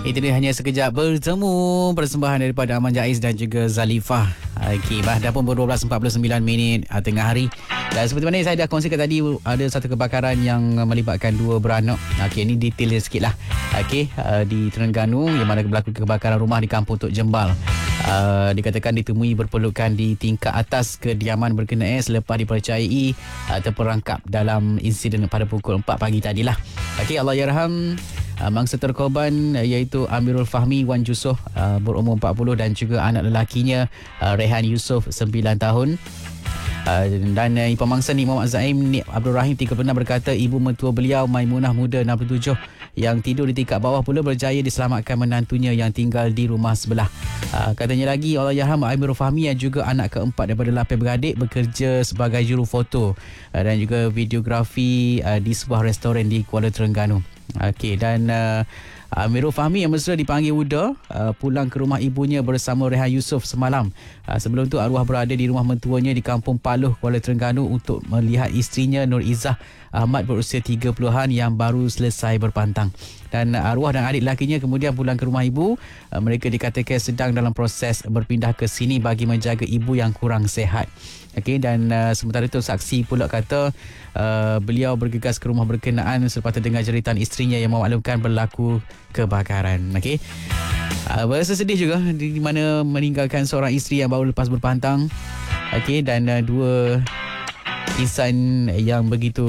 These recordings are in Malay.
Itu dia hanya sekejap bertemu, persembahan daripada Aman Jaiz dan juga Zalifah. Okey, dah pun 12.49 minit tengah hari. Dan seperti mana saya dah kongsikan tadi, ada satu kebakaran yang melibatkan dua beranak. Okey, ini detailnya sikit lah. Okey, di Terengganu yang mana berlaku kebakaran rumah di Kampung Tok Jembal. Dikatakan ditemui berpelukan di tingkat atas kediaman berkenaan selepas dipercayai terperangkap dalam insiden pada pukul 4 pagi tadilah. Okey, Allahyarham. Mangsa terkorban iaitu Amirul Fahmi Wan Jusoh berumur 40 dan juga anak lelakinya Rehan Yusof 9 tahun. Dan pemangsa Nik Muhammad Zaim Nik Abdul Rahim 36 berkata ibu mertua beliau Maimunah Muda 67 yang tidur di tingkat bawah pula berjaya diselamatkan menantunya yang tinggal di rumah sebelah. Katanya lagi, Allahyarham Amirul Fahmi yang juga anak keempat daripada 8 beradik bekerja sebagai juru foto dan juga videografi di sebuah restoran di Kuala Terengganu. Okey, dan Amirul Fahmi yang mesra dipanggil Uda pulang ke rumah ibunya bersama Rehan Yusof semalam. Sebelum tu arwah berada di rumah mentuanya di Kampung Paluh, Kuala Terengganu untuk melihat isterinya Nur Izzah Ahmad berusia 30-an yang baru selesai berpantang. Dan arwah dan adik lakinya kemudian pulang ke rumah ibu. Mereka dikatakan sedang dalam proses berpindah ke sini bagi menjaga ibu yang kurang sihat. Okey, dan sementara itu saksi pula kata beliau bergegas ke rumah berkenaan selepas terdengar jeritan isterinya yang memaklumkan berlaku kebakaran. Okey. Berasa sedih juga di mana meninggalkan seorang isteri yang baru lepas berpantang. Okey, dan dua insan yang begitu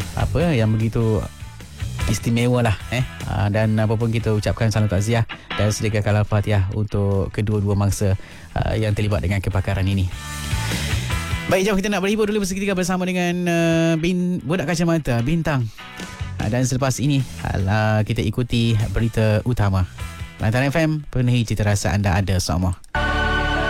istimewa lah dan apapun kita ucapkan salam takziah dan sediakan al-Fatihah untuk kedua-dua mangsa yang terlibat dengan kebakaran ini. Baik, jom kita nak berhibur dulu seketika bersama dengan Budak Kacamata Bintang. Dan selepas ini kita ikuti berita utama. Lantaran FM, penuhi cita rasa anda ada semua.